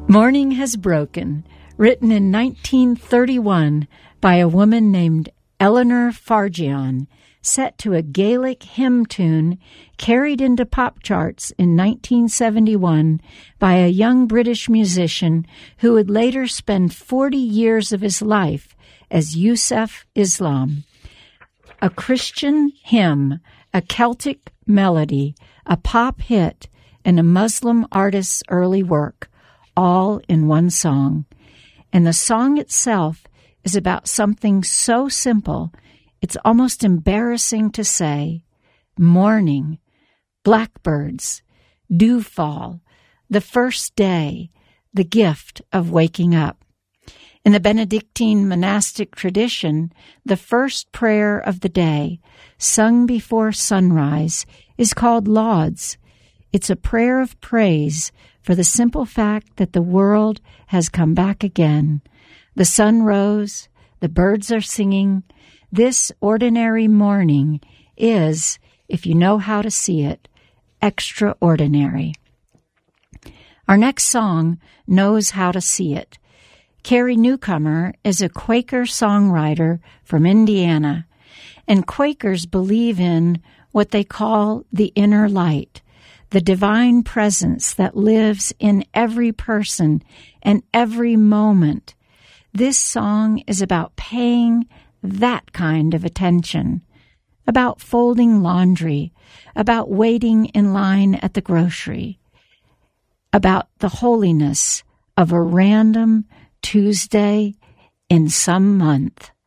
Morning Has Broken, written in 1931 by a woman named Eleanor Farjeon, set to a Gaelic hymn tune carried into pop charts in 1971 by a young British musician who would later spend 40 years of his life as Yusuf Islam. A Christian hymn, a Celtic melody, a pop hit, and a Muslim artist's early work, all in one song. And the song itself is about something so simple, it's almost embarrassing to say. Morning, blackbirds, dewfall, the first day, the gift of waking up. In the Benedictine monastic tradition, the first prayer of the day, sung before sunrise, is called Lauds. It's a prayer of praise for the simple fact that the world has come back again. The sun rose, the birds are singing. This ordinary morning is, if you know how to see it, extraordinary. Our next song knows how to see it. Carrie Newcomer is a Quaker songwriter from Indiana, and Quakers believe in what they call the inner light, the divine presence that lives in every person and every moment. This song is about paying that kind of attention, about folding laundry, about waiting in line at the grocery, about the holiness of a random Tuesday in some month.